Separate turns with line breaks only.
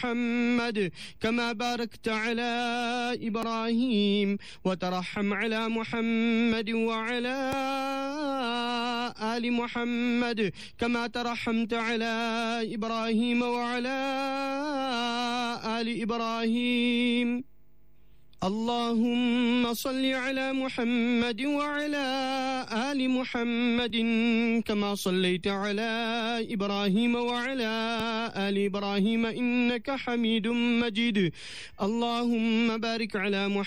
محمد كما باركت على إبراهيم وترحم على محمد وعلى آل محمد كما ترحمت على إبراهيم وعلى آل إبراهيم. اللهم صل على محمد وعلى آل محمد كما صليت على إبراهيم وعلى آل إبراهيم إنك حميد مجيد. اللهم بارك على محمد